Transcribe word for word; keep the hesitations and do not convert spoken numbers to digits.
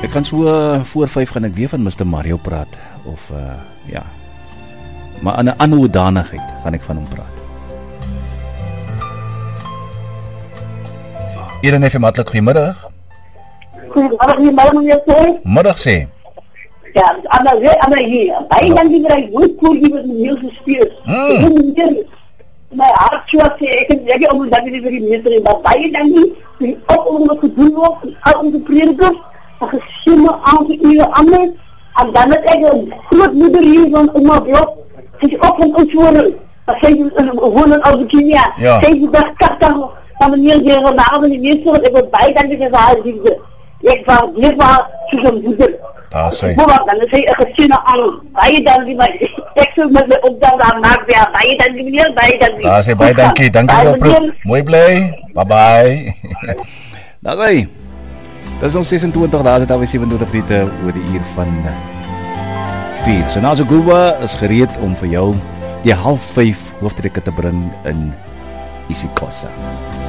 Ek gaan so voor vyf gaan ek weer van mister Mario praat of uh, ja. Maar in 'n ander hoedanigheid gaan ek van hom praat. Eden F M, hartlik goeiemiddag. Goeiemiddag, meneer Sê. Middag sê. Ja, Anna sê, Anna hier. Baie dankie dat jy goed voor die met heel gespeel. Mm. My hart so sê, ek het ek om dat jy vir die meester, maar baie dankie vir die op wat gedoen word, al onze predikers, en gesimme aan vir uw ander, en dan het ek een grootmoeder hier van oma Blok, sy is ook van ons woorden, maar sy woon in Albertinia, ja. Sy is dag kachtig, van meneer die vanavond die meester, want ek wil baie dankie vir haar liefde. Ek was net maar soos een moeder. Ah, sê. Maar dan is hy een gesinne aan, baie dankie, maar ek sou met my opdag daar maak, ja, baie dankie meneer, baie dankie. Ah, sê, baie dankie, dankie vir oproep. Mooi bly, bye bye. Dankie. Dit is nog sesentwintig, daar is het alweer sewentydig minute oor die uur van vier. So Nazo Guba is gereed om vir jou die half vyf hoofdrekke te bring in isiXhosa.